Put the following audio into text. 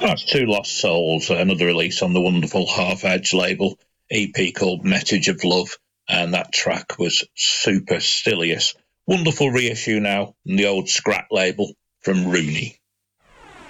That's Two Lost Souls, another release on the wonderful Half Edge label, EP called Message of Love, and that track was Superstilious. Wonderful reissue now on the old Scrat label from Rooney.